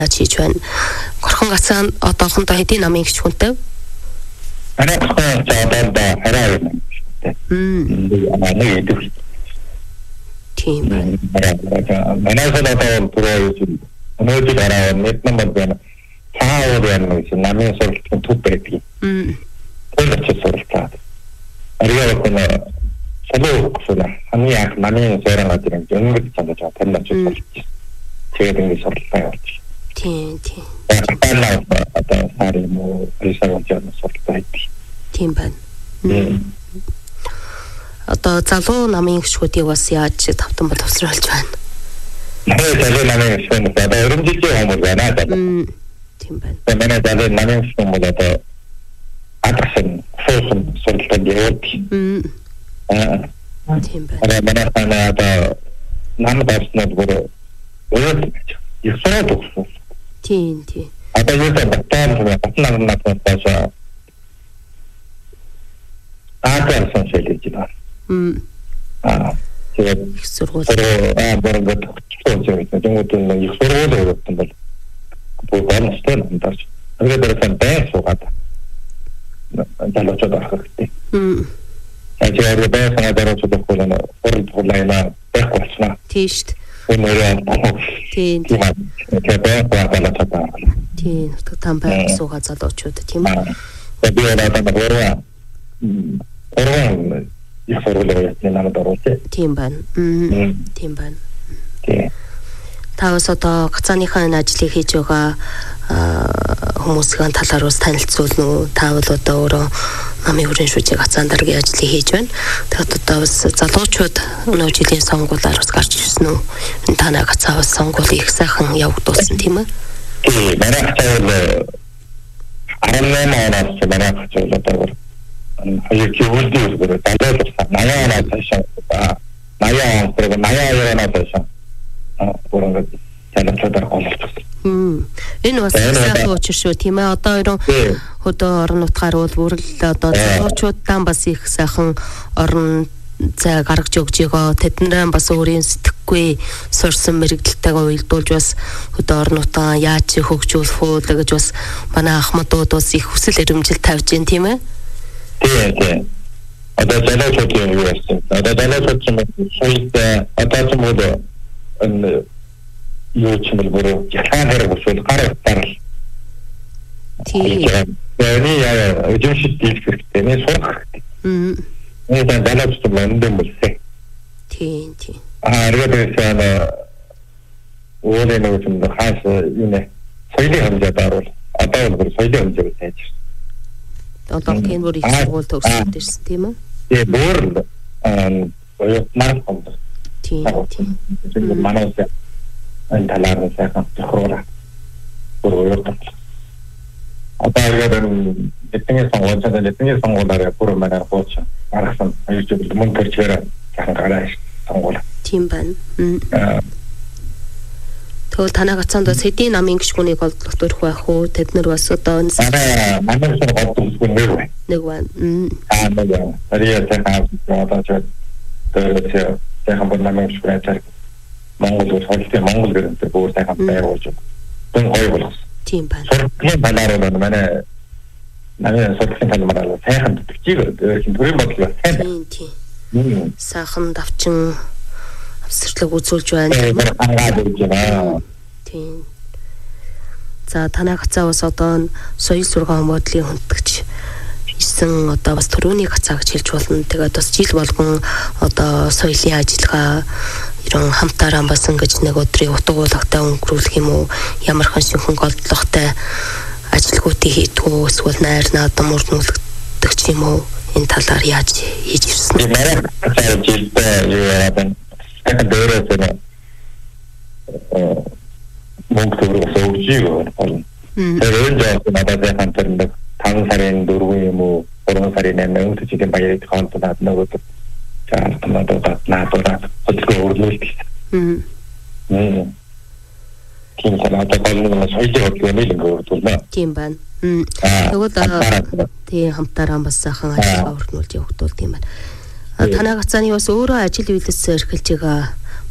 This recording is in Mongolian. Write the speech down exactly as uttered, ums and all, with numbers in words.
хийж байна. Горхон гацаан одоохондоо хэдийн намын гिच хүнтэй? Арай хөө жаадаа арай юм. Мм. Аа нэг идэв. Тийм байна. Манайсаа одоо түрүү юм. Өнөөдөр арай нэг номер байна. Цаавар байна гэж намын сургалтын төв байдаг. Мм. Тэр ч сургалт. Арай гоо солио гоо хамгийн анх намын сургалт гэдэг нь өнгөд цаадаж байгаа. Тэр нь ч тэгээд ингэ сургалт явуулж. Тийм тийм. Аа одоо сари мо ресторан сургалт байдаг. Тийм байна. Одоо залуу намын гişгүүдийг бас яаж тавтан боловсруулж байна. Залуу намын гişгүүд одоо өрөмжилтэй хүмүүс байна. Тийм байна. Манай залуу намын гişгүүд одоо адресн суусан сургалтанд явуулдаг. Аа. Тийм байна. Аа манай хана одоо нам давснууд бүр өөрөө их сураад өгсөн. Тийм тийм. Одоо юу гэдэг батан батан намнаас таашаа аатар сонсэлж байна. Мм. Аа тэгээд их сургууль. Аа боргод төгсөж байгаа. Тэнгүүд нь их сургууль явуулсан бол бүр гонстой юм даач. Тэгээд тэрсэн бай суугаад. Далоочод авах хэрэгтэй. Мм. Ажиар бай санаа дараач өгөх нь урд хулайна байх болчихно. Тийш. Өнөөрөө тийм. Тэгээд бай суугаад байгаа. Тийм. Тамбай суугаад залуучууд тийм үү? Тэгээд би одоо өөрөө өөрөө их сургууль намайг оруулсан. Тийм байна. Мм. Тийм байна. Тийм. Тавс одоо гацааныхаа энэ ажлыг хийж байгаа хүмүүсийн талаар бас танилцуулна уу? Таавал одоо өөрөө намын хүрэн шүүжиг гацаан дараагийн ажлыг хийж байна. Тэгээд одоо бас залуучууд өнөө жилийн сонгуулиар бас гарч ирсэн үү? Энэ танай гацаа бас сонгуулийг их сайхан явагдуулсан тийм үү? Тийм. Манай гацаа арам нэмээс манай гацаа одоо аяг юулдээ зүгээр далайлсан наяа таашаа наяа тэр наяа ярана таашаа бүрэн талцаад голчихсон. Хм. Энэ бас сайхан учир шүү тийм ээ. Одоо ерөн хөдөө орон нутгаар бол бүр л одоо залуучуудаа бас их сайхан орон зай гаргаж өгч байгаа. Тэднээ бас өөрийн сэтгэхгүй сурсан мэрэгдэлтэйгээ уялдуулж бас хөдөө орон нутгаа яаж хөгжүүлэх үү гэж бас манай ахмадууд бас их хүсэл эрмжил тавьж байна тийм ээ. Тийм тийм. Одоо залуучууд юм юу гэсэн. Одоо залуучууд юм шийд одоо ч юм уу энэ юу ч юм бол яхан хэрэг уушвал гар утаар. Тийм. Яни яа өжимшид дийлэх хэрэгтэй. Нэг сурах хэрэгтэй. Мм. Энэ залуучууд мандын болсэй. Тийм тийм. Аа эргээд байна. Өөрөөр нь хаас юу нэ соёлын хэмжээгээр бол одоо бол соёлын хэмжээгээр тааж байна. Одоо тийм бүр их сургууль төгсөд ирсэн тийм үү? Тийм бүр аа маань комд. Тийм тийм. Тэгээд манай энэ талаар нь сайхан зөвхөн бүр өөрөөр одоо яг эдгээр сонгуультай эдгээр сонгуулаараа бүр манай хууч аргасан аюулгүй мөн төрчээр сайхан гараа сонгуул. Тийм байна. Тэгвэл танай гацаанд бас хэдийн намын гişгүнийг олдох байх уу? Тэд нар бас одоо энэ манай манай сургууль гişгүн нэг байна. Нэг байна. Аа нэг байна. Тэрийг сайхан одоо ч тэр сайхан бүр намын гişгүрээ цар Монгол улс хөлтэй Монгол гэрэнтэй бүр сайхан байгуулж байна. Гой болгосон. Тийм байна. Сургуулийн талаар нь манай намын сургуулийн талаар сайхан төвчийг өөрхийн төрийн бодлого сайн байна. Тийм. Сайхан давчин авсарлаг үзүүлж байна. Тийм. За танай гацаа бас одоо соёл сургаан бодлын хүндгч исэн одоо бас төрөний гацаа гэж хэлж болно. Тэгээд бас жил болгон одоо соёлын ажиллагаа ерөн хамтараа бас ингэж нэг өдрийн утга уулагтай өнгөрүүлэх юм уу? Ямархан шинхэн голдлоготой ажилгуудыг хийдэг үү? Эсвэл найрнаа одоо мөрдүүлдэг ч юм уу? Энэ талаар яаж хийж ирсэн бэ? Манай жилдээ юу яагаад вэ? Тэгээд дөөрөөс мөнгө төрөөс өгчийг байна. Тэгээд энэ жоо надад яхан тэрнээ таван сарын дөрөв юм уу гурван сарын найман өнгөцөгийн баярыг хаантаад нөгөөд чаад надад надад хөдөлгөөн өрнүүлдэг. Мм. Мм. Тийм санаатай болгоно соёлын хөдөлгөөнийг өргөдүүлнэ. Тийм байна. Мм. Тэгвэл тийм хамтараа бас сайхан ажиллагаа өргөнүүлж явагдвал тийм байна. Танай гацааны бас өөрөө ажил үйлс эрхэлж байгаа